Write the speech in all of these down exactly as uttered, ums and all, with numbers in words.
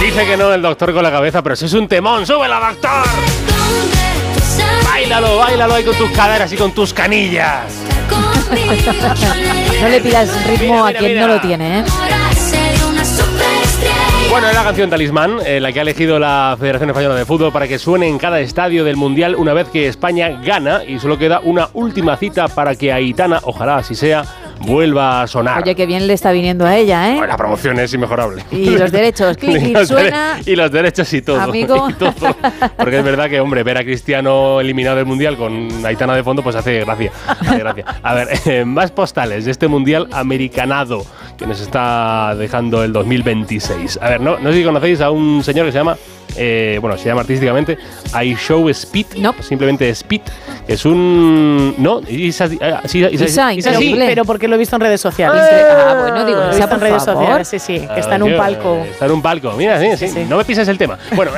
Dice que no el doctor con la cabeza, pero si es un temón, ¡súbela, doctor! Báilalo, báilalo ahí con tus caderas y con tus canillas. No le pidas ritmo mira, mira, a quien mira. no lo tiene, ¿eh? Bueno, es la canción Talismán, eh, la que ha elegido la Federación Española de Fútbol para que suene en cada estadio del Mundial una vez que España gana, y solo queda una última cita para que Aitana, ojalá así sea, vuelva a sonar. Oye, qué bien le está viniendo a ella, ¿eh? Bueno, la promoción es inmejorable. Y los derechos, clic, clic, suena. Y los derechos y todo. Amigo. Y todo. Porque es verdad que, hombre, ver a Cristiano eliminado del Mundial con Aitana de fondo, pues hace gracia. Hace gracia. A ver, eh, más postales de este Mundial americanado que nos está dejando el dos mil veintiséis. A ver, no, no sé si conocéis a un señor que se llama, eh, bueno, se llama artísticamente I Show Speed, no. simplemente Speed. Es un... ¿No? Isa, Isa, Isa, Isa, Isa, sí, pero porque lo he visto en redes sociales. Ah, bueno, digo, lo he visto en redes sociales, sí, sí, que está en un palco. Está en un palco, mira, sí, sí, sí. No me pises el tema. Bueno,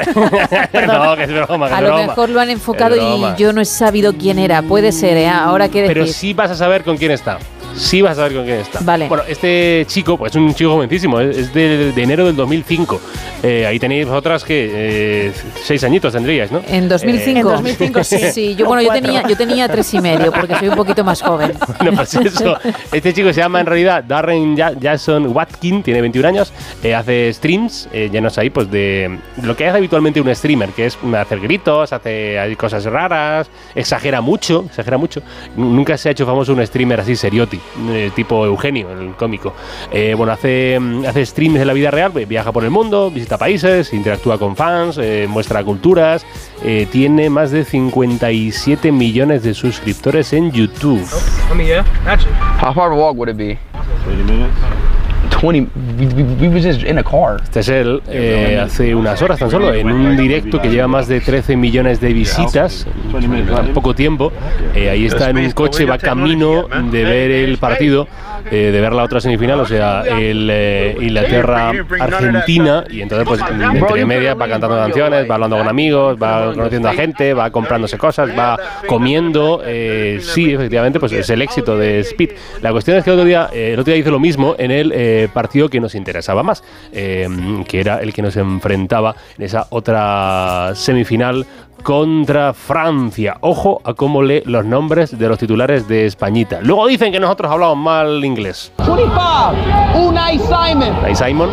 no, que es broma, que a es lo broma. mejor lo han enfocado y yo no he sabido quién era. Puede ser, ¿eh? Ahora qué decir. Pero sí vas a saber con quién está. Sí vas a saber con quién está. Vale. Bueno, este chico, pues es un chico jovencísimo, es de, de enero del dos mil cinco. Eh, ahí tenéis vosotras que eh, seis añitos tendríais, ¿no? En dos mil cinco. Eh, en dos mil cinco, sí. Sí, yo, bueno, yo tenía, yo tenía tres y medio, porque soy un poquito más joven. Bueno, pues eso. Este chico se llama en realidad Darren Jason Watkin, tiene veintiún años, eh, hace streams, eh, llenos ahí, pues de lo que hace habitualmente un streamer, que es hacer gritos, hace hay cosas raras, exagera mucho, exagera mucho. Nunca se ha hecho famoso un streamer así serioti, eh, tipo Eugenio, el cómico. Eh, bueno, hace, hace streams en la vida real, viaja por el mundo, visita países, interactúa con fans, eh, muestra culturas, eh, tiene más de cincuenta y siete millones de suscriptores en YouTube. I mean, yeah, actually. How far of a walk would it be? twenty minutes. twenty. We, we, we were just in a car. Este es él, eh, hace unas horas tan solo, en un directo que lleva más de trece millones de visitas, en poco tiempo. Eh, ahí está en un coche, va camino de ver el partido, eh, de ver la otra semifinal, o sea, el eh, Inglaterra-Argentina, y entonces pues entre medias va cantando canciones, va hablando con amigos, va conociendo a gente, va comprándose cosas, va comiendo. Eh, sí, efectivamente, pues es el éxito de Speed. La cuestión es que el otro día, eh, el otro día hizo lo mismo en el eh, partido que nos interesaba más, eh, que era el que nos enfrentaba en esa otra semifinal contra Francia. Ojo a cómo lee los nombres de los titulares de Españita. Luego dicen que nosotros hablamos mal inglés. veinticinco, Unai Simon. Unai Simon.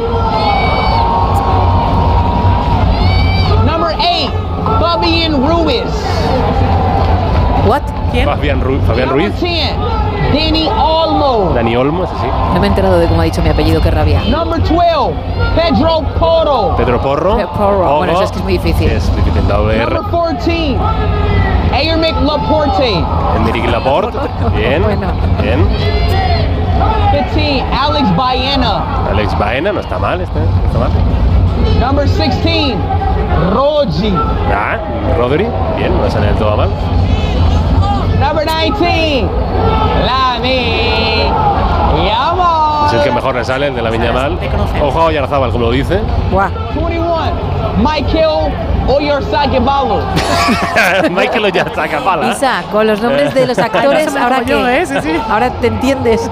Number eight, Fabián Ruiz. What? ¿Quién? Fabián, Ru Fabián Ruiz. Number ten, Dani Olmo. Dani Olmo, ese sí. No me he enterado de cómo ha dicho mi apellido, qué rabia. Number twelve, Pedro Porro. Pedro Porro. Pedro Porro. Porro. Bueno, eso es que es muy difícil. Es difícil, doble R. Number fourteen, Aymeric Laporte. Enrique Laporte. Bien. Bueno. Bien. fifteen, Alex Baena. Alex Baena, no está mal este. No está mal. Number sixteen, Rodri. Ah, Rodri. Bien, no sale del todo mal. Number nineteen, Lamine Yamal. Es el que mejor le sale, el de la Yamal. Ojo a Oyarzábal, como lo dice. Buah. twenty-one, Michael Oyarzabal. Michael Oyarzabal. Isa, con los nombres de los actores, ahora yo, que ¿eh? Sí, sí. ahora te entiendes.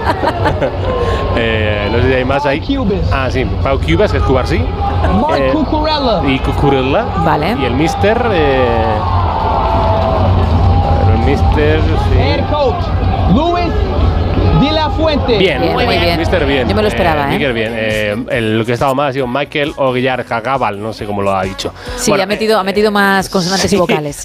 eh, no sé si hay más ahí. Cubas. Ah, sí, Pau Cubas, que es Cubarsí. Mark Eh, Cucurella. y Cucurella. Vale. Y el Mister. Eh, el Mister. Sí. Head coach, Luis de la Fuente. Bien, Bien, muy bien. Mister bien. Yo me lo esperaba, ¿eh? Mister bien. Eh, el, lo que estaba mal ha sido Michael Oyarzabal, no sé cómo lo ha dicho. Sí, Bueno, ha metido, ha metido más consonantes sí. y vocales.